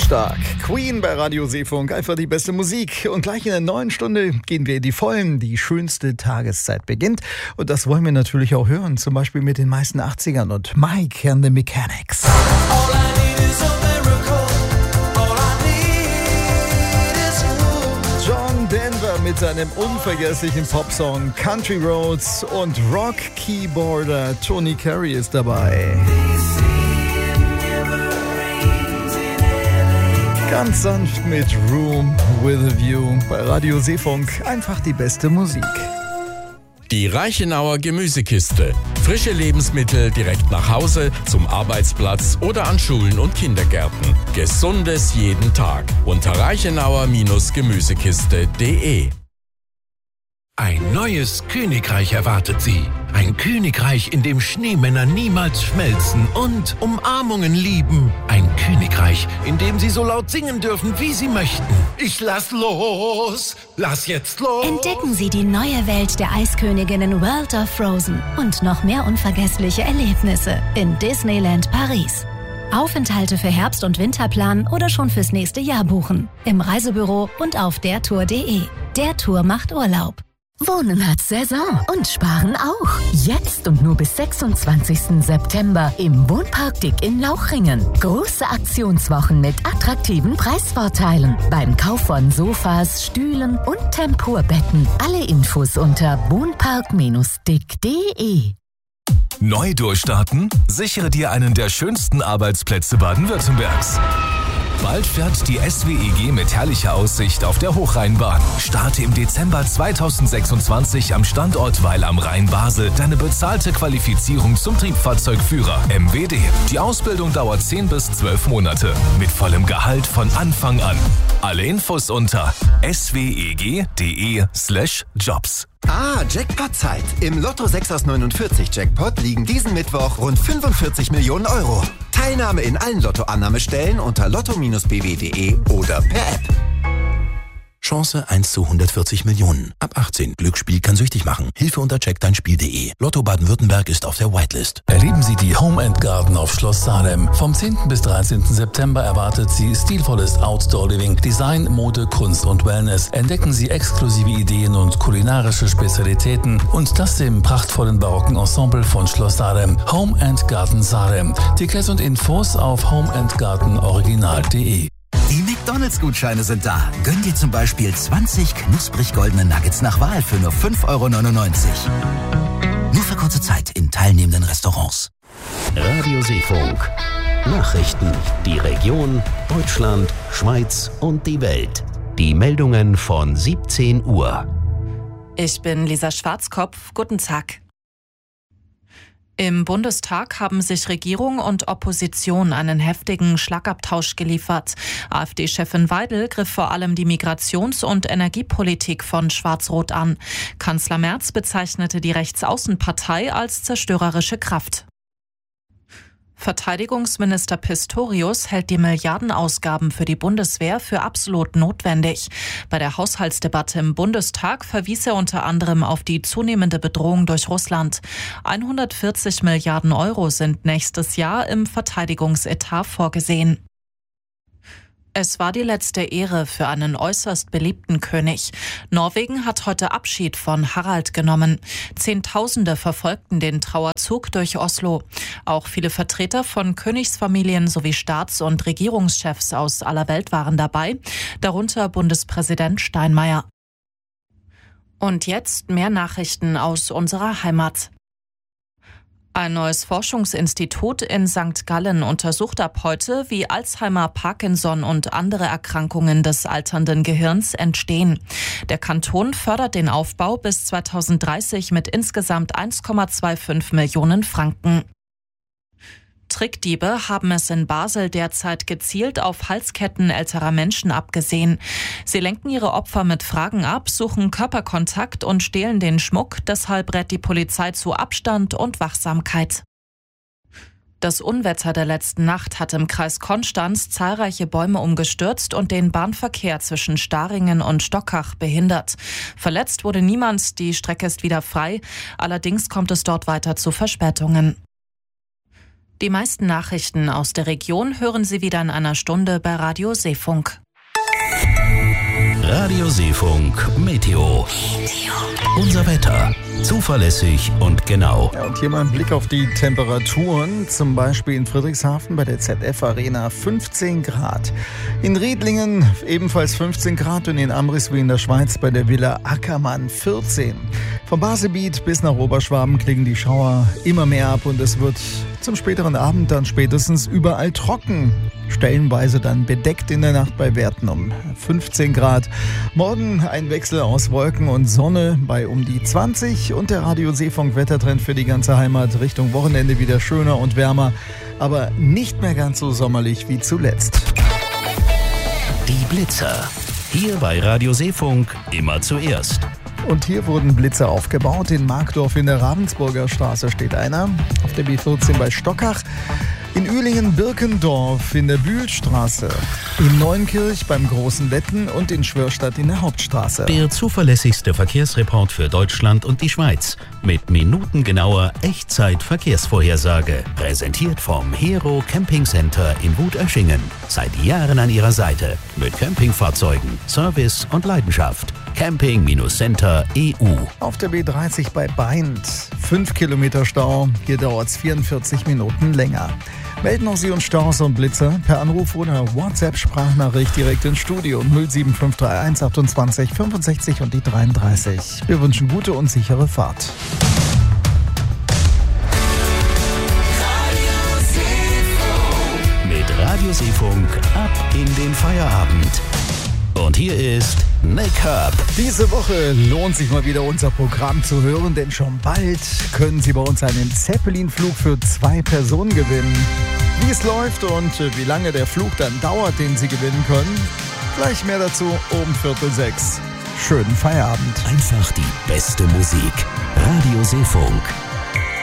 Stark. Queen bei Radio Seefunk, einfach die beste Musik. Und gleich in der neuen Stunde gehen wir in die Vollen. Die schönste Tageszeit beginnt. Und das wollen wir natürlich auch hören. Zum Beispiel mit den meisten 80ern und Mike and the Mechanics. All I need is a miracle. All I need is you. John Denver mit seinem unvergesslichen Popsong Country Roads und Rock-Keyboarder Tony Carey ist dabei. Ganz sanft mit Room with a View bei Radio Seefunk. Einfach die beste Musik. Die Reichenauer Gemüsekiste. Frische Lebensmittel direkt nach Hause, zum Arbeitsplatz oder an Schulen und Kindergärten. Gesundes jeden Tag. Unter reichenauer-gemüsekiste.de. Ein neues Königreich erwartet Sie. Ein Königreich, in dem Schneemänner niemals schmelzen und Umarmungen lieben. Ein Königreich, in dem Sie so laut singen dürfen, wie Sie möchten. Ich lass los! Lass jetzt los! Entdecken Sie die neue Welt der Eisköniginnen World of Frozen und noch mehr unvergessliche Erlebnisse in Disneyland Paris. Aufenthalte für Herbst- und Winterplan oder schon fürs nächste Jahr buchen. Im Reisebüro und auf dertour.de. Der Tour macht Urlaub. Wohnen hat Saison und Sparen auch. Jetzt und nur bis 26. September im Wohnpark Dick in Lauchringen. Große Aktionswochen mit attraktiven Preisvorteilen. Beim Kauf von Sofas, Stühlen und Tempurbetten. Alle Infos unter wohnpark-dick.de. Neu durchstarten? Sichere dir einen der schönsten Arbeitsplätze Baden-Württembergs. Bald fährt die SWEG mit herrlicher Aussicht auf der Hochrheinbahn. Starte im Dezember 2026 am Standort Weil am Rhein Basel deine bezahlte Qualifizierung zum Triebfahrzeugführer MWD. Die Ausbildung dauert 10 bis 12 Monate mit vollem Gehalt von Anfang an. Alle Infos unter sweg.de/jobs. Jackpot-Zeit. Im Lotto 6 aus 49 Jackpot liegen diesen Mittwoch rund 45 Millionen Euro. Teilnahme in allen Lottoannahmestellen unter lotto-bw.de oder per App. Chance 1 zu 140 Millionen. Ab 18. Glücksspiel kann süchtig machen. Hilfe unter checkdeinspiel.de. Lotto Baden-Württemberg ist auf der Whitelist. Erleben Sie die Home & Garden auf Schloss Salem. Vom 10. bis 13. September erwartet Sie stilvolles Outdoor-Living, Design, Mode, Kunst und Wellness. Entdecken Sie exklusive Ideen und kulinarische Spezialitäten und das im prachtvollen barocken Ensemble von Schloss Salem. Home & Garden Salem. Tickets und Infos auf homeandgardenoriginal.de. Die McDonalds-Gutscheine sind da. Gönn dir zum Beispiel 20 knusprig goldene Nuggets nach Wahl für nur 5,99 €. Nur für kurze Zeit in teilnehmenden Restaurants. Radio Seefunk. Nachrichten. Die Region, Deutschland, Schweiz und die Welt. Die Meldungen von 17 Uhr. Ich bin Lisa Schwarzkopf. Guten Tag. Im Bundestag haben sich Regierung und Opposition einen heftigen Schlagabtausch geliefert. AfD-Chefin Weidel griff vor allem die Migrations- und Energiepolitik von Schwarz-Rot an. Kanzler Merz bezeichnete die Rechtsaußenpartei als zerstörerische Kraft. Verteidigungsminister Pistorius hält die Milliardenausgaben für die Bundeswehr für absolut notwendig. Bei der Haushaltsdebatte im Bundestag verwies er unter anderem auf die zunehmende Bedrohung durch Russland. 140 Milliarden € sind nächstes Jahr im Verteidigungsetat vorgesehen. Es war die letzte Ehre für einen äußerst beliebten König. Norwegen hat heute Abschied von Harald genommen. Zehntausende verfolgten den Trauerzug durch Oslo. Auch viele Vertreter von Königsfamilien sowie Staats- und Regierungschefs aus aller Welt waren dabei, darunter Bundespräsident Steinmeier. Und jetzt mehr Nachrichten aus unserer Heimat. Ein neues Forschungsinstitut in St. Gallen untersucht ab heute, wie Alzheimer, Parkinson und andere Erkrankungen des alternden Gehirns entstehen. Der Kanton fördert den Aufbau bis 2030 mit insgesamt 1,25 Millionen Franken. Trickdiebe haben es in Basel derzeit gezielt auf Halsketten älterer Menschen abgesehen. Sie lenken ihre Opfer mit Fragen ab, suchen Körperkontakt und stehlen den Schmuck. Deshalb rät die Polizei zu Abstand und Wachsamkeit. Das Unwetter der letzten Nacht hat im Kreis Konstanz zahlreiche Bäume umgestürzt und den Bahnverkehr zwischen Staringen und Stockach behindert. Verletzt wurde niemand, die Strecke ist wieder frei. Allerdings kommt es dort weiter zu Verspätungen. Die meisten Nachrichten aus der Region hören Sie wieder in einer Stunde bei Radio Seefunk. Radio Seefunk Meteo. Unser Wetter. Zuverlässig und genau. Ja, und hier mal ein Blick auf die Temperaturen. Zum Beispiel in Friedrichshafen bei der ZF Arena 15 Grad. In Riedlingen ebenfalls 15 Grad und in Amriswil in der Schweiz bei der Villa Ackermann 14. Vom Basegebiet bis nach Oberschwaben klingen die Schauer immer mehr ab und es wird zum späteren Abend dann spätestens überall trocken. Stellenweise dann bedeckt in der Nacht bei Werten um 15 Grad. Morgen ein Wechsel aus Wolken und Sonne bei um die 20 und der Radio Seefunk Wettertrend für die ganze Heimat Richtung Wochenende wieder schöner und wärmer, aber nicht mehr ganz so sommerlich wie zuletzt. Die Blitzer. Hier bei Radio Seefunk immer zuerst. Und hier wurden Blitze aufgebaut. In Markdorf in der Ravensburger Straße steht einer. Auf der B14 bei Stockach. In Uhlingen-Birkendorf in der Bühlstraße. In Neunkirch beim Großen Letten und in Schwörstadt in der Hauptstraße. Der zuverlässigste Verkehrsreport für Deutschland und die Schweiz. Mit minutengenauer Echtzeit-Verkehrsvorhersage. Präsentiert vom Hero Camping Center in Wut-Öschingen. Seit Jahren an Ihrer Seite. Mit Campingfahrzeugen, Service und Leidenschaft. Camping-Center EU. Auf der B30 bei Beint. 5 Kilometer Stau. Hier dauert es 44 Minuten länger. Melden auch Sie uns Staus und Blitzer per Anruf oder WhatsApp-Sprachnachricht direkt ins Studio 07531 28 65 und die 33. Wir wünschen gute und sichere Fahrt. Mit Radio Seefunk ab in den Feierabend. Und hier ist Nick Hub. Diese Woche lohnt sich mal wieder unser Programm zu hören, denn schon bald können Sie bei uns einen Zeppelin-Flug für 2 Personen gewinnen. Wie es läuft und wie lange der Flug dann dauert, den Sie gewinnen können, gleich mehr dazu um 5:45. Schönen Feierabend. Einfach die beste Musik. Radio Seefunk.